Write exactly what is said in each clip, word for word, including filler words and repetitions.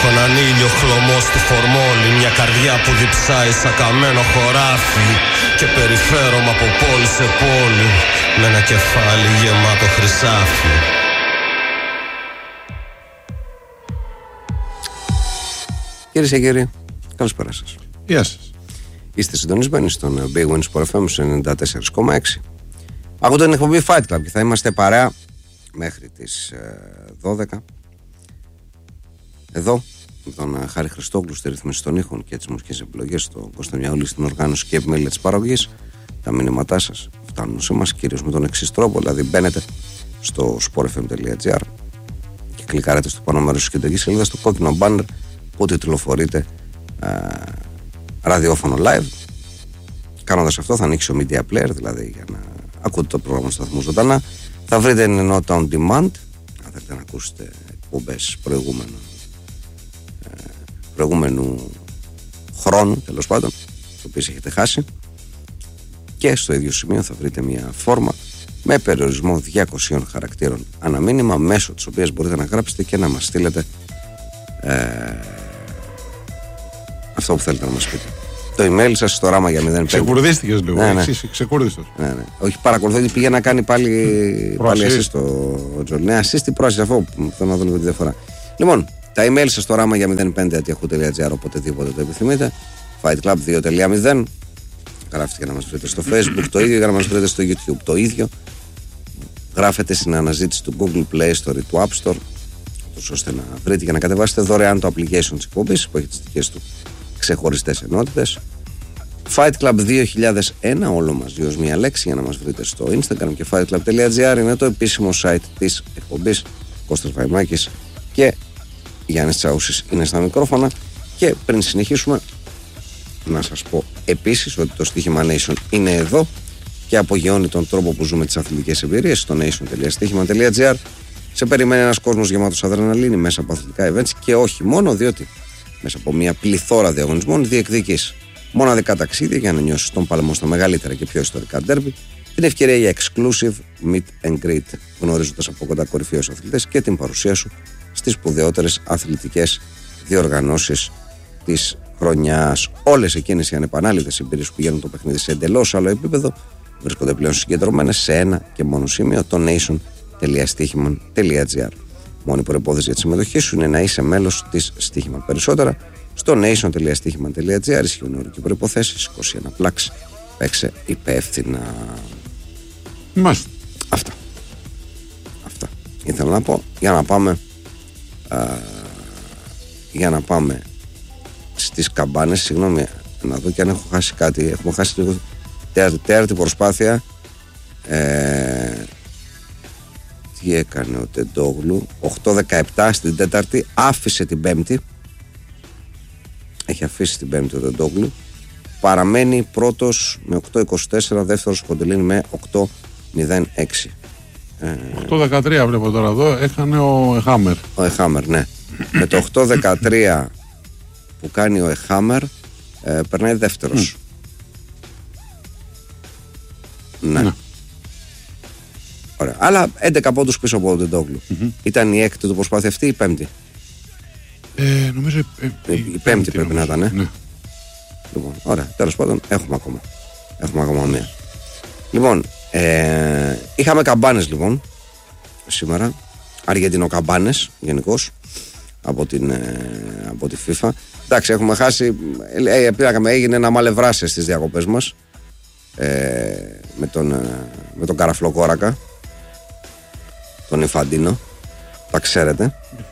Έχω έναν ήλιο χλωμό στη φορμόλη, μια καρδιά που διψάει σαν καμένο χωράφι και περιφέρομαι από πόλη σε πόλη με ένα κεφάλι γεμάτο χρυσάφι. Κυρίες και κύριοι, καλησπέρα σας. Γεια σας. Είστε συντονισμένοι στον Big Win Sport εφ εμ ενενήντα τέσσερα κόμμα έξι. Ακούτε την εκπομπή Fight Club και θα είμαστε παρέα μέχρι τις δώδεκα. Εδώ, με τον Χάρη Χριστόγλου στη ρύθμιση των ήχων και τις μουσικές επιλογές, τον Κώστα Μιαούλη στην οργάνωση και επιμέλεια της παραγωγής. Τα μηνύματά σας φτάνουν σε εμάς κυρίως με τον εξής τρόπο, δηλαδή μπαίνετε στο sportfm.gr και κλικάρετε στο πάνω μέρος της κεντρικής σελίδας στο κόκκινο μπάνερ που τιτλοφορείται α, ραδιόφωνο live. Κάνοντας αυτό θα ανοίξει ο media player, δηλαδή για να ακούτε το πρόγραμμα του σταθμού ζωντανά. Θα βρείτε ένα nota on demand, αν θέλετε να ακούσετε εκπομπές προηγούμενου, ε, προηγούμενου χρόνου, τέλος πάντων, το οποίο έχετε χάσει. Και στο ίδιο σημείο θα βρείτε μια φόρμα με περιορισμό διακοσίων χαρακτήρων αναμήνυμα, μέσω της οποίας μπορείτε να γράψετε και να μας στείλετε ε, αυτό που θέλετε να μας πείτε. Το email σας στο ράμα για μηδέν πέντε. Ξεκουρδίστηκες λίγο, ναι, ναι. Εσύ ξεκουρδίστος. Ναι, ναι. Όχι, παρακολουθώ ότι πήγε να κάνει πάλι, πάλι εσείς το Τζολ. Ναι, εσείς την πρόασης, αφού θέλω να δω λίγο τη διαφορά. Λοιπόν, τα email σας στο ράμα για μηδέν πέντε at yahoo τελεία gr, οποτεδήποτε το επιθυμείτε. Fight Club δύο τελεία μηδέν. Γράφετε για να μας βρείτε στο Facebook το ίδιο, για να μας βρείτε στο YouTube το ίδιο. Γράφετε στην αναζήτηση του Google Play Store ή του App Store, ώστε να βρείτε και να κατεβάσετε δωρεάν το application της εκπομπής που έχει τις δικές του ξεχωριστές ενότητες. Fight Club δύο χιλιάδες ένα, όλο μαζί ως μία λέξη, για να μας βρείτε στο Instagram, και fightclub τελεία gr είναι το επίσημο site της εκπομπής. Κώστας Βαϊμάκης και Γιάννης Τσαούσης είναι στα μικρόφωνα. Και πριν συνεχίσουμε, να σας πω επίσης ότι το στοίχημα Nation είναι εδώ και απογειώνει τον τρόπο που ζούμε τις αθλητικές εμπειρίες στο nation τελεία στοίχημα τελεία gr. Σε περιμένει ένας κόσμος γεμάτος αδρεναλίνη μέσα από αθλητικά events και όχι μόνο, διότι μέσα από μια πληθώρα διαγωνισμών διεκδικείς μοναδικά ταξίδια για να νιώσεις τον παλμό στα μεγαλύτερα και πιο ιστορικά ντέρμπι, την ευκαιρία για exclusive meet and greet, γνωρίζοντας από κοντά κορυφαίους αθλητές και την παρουσία σου στις σπουδαιότερες αθλητικές διοργανώσεις της χρονιάς. Όλες εκείνες οι ανεπανάληπτες εμπειρίες που πηγαίνουν το παιχνίδι σε εντελώς άλλο επίπεδο βρίσκονται πλέον συγκεντρωμένες σε ένα και μόνο σημείο, το nation τελεία στοίχημα τελεία gr. Μόνη προϋπόθεση για τη συμμετοχή σου είναι να είσαι μέλος της Στοίχημα. Περισσότερα στο nation τελεία στοίχημα τελεία gr. Ισχύουν όροι και προϋποθέσεις. είκοσι ένα πλάξ. Παίξε υπεύθυνα. Μάλιστα. Αυτά. Αυτά ήθελα να πω. Για να πάμε α, για να πάμε στις καμπάνες. Συγγνώμη, να δω και αν έχω χάσει κάτι. Έχουμε χάσει λίγο τέταρτη προσπάθεια. Ε, τι έκανε ο Τεντόγλου? οκτώ δεκαεπτά στην τέταρτη, άφησε την πέμπτη. Έχει αφήσει την πέμπτη ο Τεντόγλου. Παραμένει πρώτος με οκτώ είκοσι τέσσερα, δεύτερος ο Κοντελίνη με οκτώ μηδέν έξι. οκτώ δεκατρία βλέπω τώρα εδώ, έχανε ο Εχάμερ. Ο Εχάμερ, ναι. Με το οκτώ δεκατρία που κάνει ο Εχάμερ, ε, περνάει δεύτερος. Mm. Ναι. ναι. Ωραία. Αλλά έντεκα πόντους πίσω από τον Τεντόγλου. Mm-hmm. Ήταν η έκτη του προσπάθεια αυτή ή η πέμπτη? Ε, νομίζω η, η, η, η πέμπτη, πέμπτη πρέπει νομίζω. να ήταν. Ναι. Λοιπόν, ωραία. Τέλος πάντων, έχουμε ακόμα. Έχουμε ακόμα μία. Λοιπόν, ε, είχαμε καμπάνες λοιπόν σήμερα. Αργεντινοκαμπάνες γενικώς από, την, ε, από τη FIFA. Εντάξει, έχουμε χάσει. Ε, πήγαμε, έγινε ένα μαλευράσε στις διακοπές μας ε, με τον, ε, με τον Καραφλοκόρακα, τον Ιφαντίνο. Τα ξέρετε.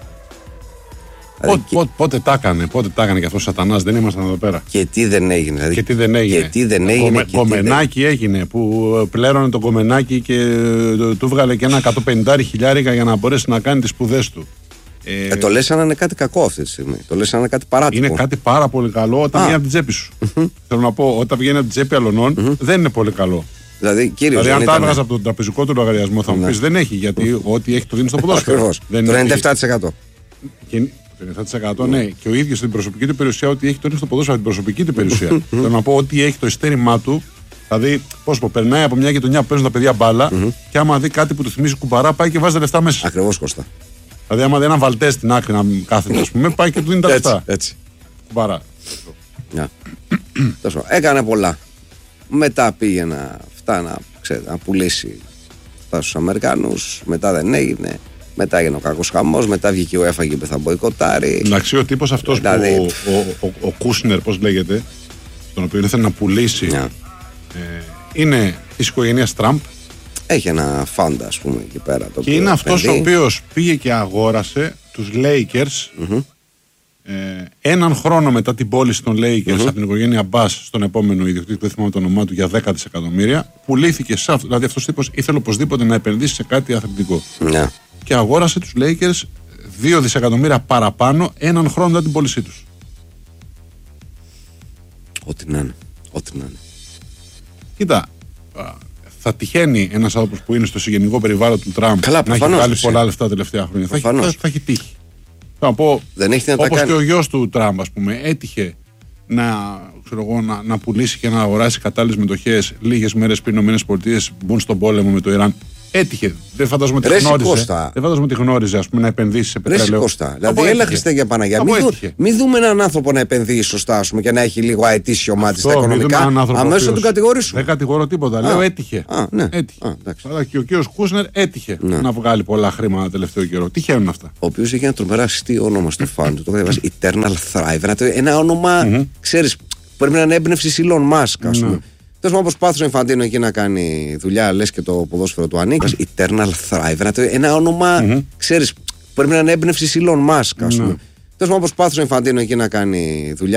Πότε, πότε, πότε τα έκανε, πότε τα έκανε και αυτός ο σατανάς, δεν ήμασταν εδώ πέρα. Και τι δεν έγινε, δηλαδή. Και τι δεν έγινε. Και τι δεν έγινε. Κομε, κομμενάκι δεν... έγινε, που πλέρωνε το κομμενάκι και του βγάλε και ένα εκατόν πενήντα χιλιάρικα για να μπορέσει να κάνει τις σπουδές του. Ε, ε, το λες σαν να είναι κάτι κακό αυτή τη στιγμή. Το λες σαν να είναι κάτι παράτυπο. Είναι κάτι πάρα πολύ καλό όταν βγαίνει από την τσέπη σου. Θέλω να πω, όταν βγαίνει από την τσέπη αλωνών, δεν είναι πολύ καλό. Δηλαδή, κύριος, δηλαδή αν ήταν... τα έβγαζα από τον τραπεζικό του λογαριασμό, θα μου πει δεν έχει, γιατί ό,τι έχει το δίνει στο ποδόσφαιρο. Ακριβώς. Το ενενήντα επτά τοις εκατό. Και... Το ενενήντα τοις εκατό ναι, και ο ίδιος στην προσωπική του περιουσία, ό,τι έχει το είναι στο ποδόσφαιρο, την προσωπική του περιουσία. Θέλω να πω, ότι έχει το ειστέρημά του, δηλαδή, πώς πω, περνάει από μια γειτονιά που παίζουν τα παιδιά μπάλα, και άμα δει κάτι που του θυμίζει κουμπαρά, πάει και βάζει λεφτά μέσα. Ακριβώς, Κώστα. Δηλαδή, άμα δεν έναν Βαλτέ στην άκρη να κάθεται, ας πούμε, πάει και του δίνει τα λεφτά. Έτσι. Κουμπαρά. Yeah. Έκανε πολλά. Μετά πήγε να, φτά, να, ξέρετε, να πουλήσει αυτά στους Αμερικανούς. Μετά δεν έγινε. Μετά έγινε ο κακός χαμός. Μετά βγήκε ο έφαγε που θα μποϊκοτάρει. Εντάξει, ο τύπος αυτός δηλαδή... που ο, ο, ο, ο Κούσνερ, πώς λέγεται, τον οποίο ήθελε να πουλήσει, yeah. ε, είναι της οικογένειας Τραμπ. Έχει ένα φάντα, ας πούμε, εκεί πέρα. Το και είναι αυτός ο οποίος πήγε και αγόρασε τους Lakers mm-hmm. ε, έναν χρόνο μετά την πώληση των Lakers mm-hmm. από την οικογένεια Bass στον επόμενο ιδιοκτήτη, δεν θυμάμαι το όνομά του, για δέκα δισεκατομμύρια. Πουλήθηκε σε αυτό. Δηλαδή αυτός ο τύπος ήθελε οπωσδήποτε να επενδύσει σε κάτι αθλητικό. Yeah. Και αγόρασε τους Lakers δύο δισεκατομμύρια παραπάνω έναν χρόνο μετά την πώλησή τους. Ό,τι να είναι. Ό,τι να είναι. Κοίτα. Θα τυχαίνει ένας άνθρωπος που είναι στο συγγενικό περιβάλλον του Τραμπ Καλά, να έχει βγάλει πολλά λεφτά τα τελευταία χρόνια. Θα, θα, θα έχει τύχει. Θα πω, δεν έχει να όπως τα και ο γιος του Τραμπ, ας πούμε, έτυχε να, ξέρω εγώ, να, να πουλήσει και να αγοράσει κατάλληλες μετοχές λίγες μέρες πριν οι ΗΠΑ μπουν στον πόλεμο με το Ιράν. Έτυχε. Δεν φαντάζομαι ότι γνώριζε. Δεν φαντάζομαι ότι γνώριζε, ας πούμε, να επενδύσει σε πετρέλαιο. Κώστα. Δηλαδή, έλα Χριστέ για Παναγιά. Μην, δου, μην δούμε έναν άνθρωπο να επενδύει σωστά, ας πούμε, και να έχει λίγο αετήσιο μάτι στα οικονομικά. Αμέσως θα τον κατηγορήσουμε. Δεν κατηγορώ τίποτα. Α, Λέω έτυχε. Α, ναι. έτυχε. Α, αλλά και ο κύριος Κούσνερ έτυχε ναι. να βγάλει πολλά χρήματα τελευταίο καιρό. Τυχαίνουν αυτά. Ο οποίος είχε ένα τρομερά αστείο όνομα στο φαν του. Το είχε βάσει Eternal Thrive. Ένα όνομα, ξέρεις, πρέπει να είναι έμπνευση Elon Musk, ας πούμε. Τέλος πάντων, προσπάθησε ο Infantino εκεί να κάνει δουλειά, λες και το ποδόσφαιρο του ανήκει. Eternal Thrive. Ένα όνομα, mm-hmm. ξέρεις, πρέπει να είναι έμπνευση Elon Musk, ας πούμε. Τέλος πάντων, προσπάθησε ο Infantino εκεί να κάνει δουλειά.